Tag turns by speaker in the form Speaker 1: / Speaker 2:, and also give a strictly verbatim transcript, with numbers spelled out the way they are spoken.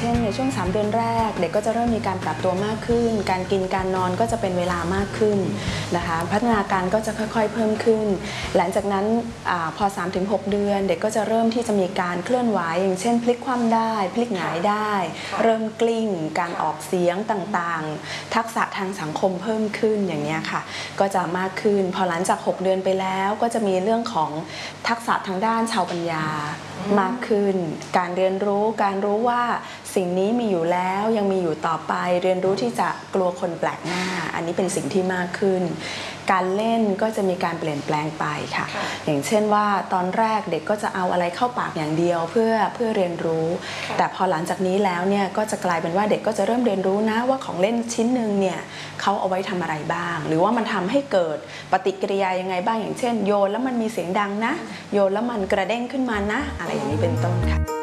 Speaker 1: ช่นในช่วงสามเดือนแรกเด็กก็จะเริ่มมีการปรับตัวมากขึ้นการกินการนอนก็จะเป็นเวลามากขึ้นนะคะพัฒนาการก็จะค่อยๆเพิ่มขึ้นหลังจากนั้นอพอ สามถึงหก เดือนเด็กก็จะเริ่มที่จะมีการเคลื่อนไหวอย่างเช่นพลิกคว่ำได้พลิกหงายได้เริ่มกลิ้งการออกเสียงต่างๆทักษะทางสังคมเพิ่มขึ้นอย่างนี้ค่ะก็จะมากขึ้นพอหลังจากหกเดือนไปแล้วก็จะมีเรื่องของทักษะทางด้านชาวปัญญามากขึ้นการเรียนรู้การรู้ว่าสิ่งนี้มีอยู่แล้วยังมีอยู่ต่อไปเรียนรู้ที่จะกลัวคนแปลกหน้าอันนี้เป็นสิ่งที่มากขึ้นการเล่นก็จะมีการเปลี่ยนแปลงไปค่ะอย่างเช่นว่าตอนแรกเด็กก็จะเอาอะไรเข้าปากอย่างเดียวเพื่อเพื่อเรียนรู้แต่พอหลังจากนี้แล้วเนี่ยก็จะกลายเป็นว่าเด็กก็จะเริ่มเรียนรู้นะว่าของเล่นชิ้นหนึ่งเนี่ยเขาเอาไว้ทำอะไรบ้างหรือว่ามันทำให้เกิดปฏิกิริยายังไงบ้างอย่างเช่นโยนแล้วมันมีเสียงดังนะโยนแล้วมันกระเด้งขึ้นมานะอะไรอย่างนี้เป็นต้นค่ะ